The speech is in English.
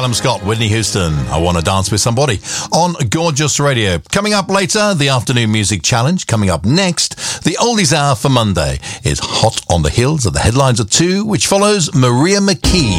Callum Scott, Whitney Houston, I Want to Dance with Somebody on Gorgeous Radio. Coming up later, the Afternoon Music Challenge. Coming up next, the Oldies Hour for Monday is Hot on the Hills at the headlines at 2, which follows Maria McKee.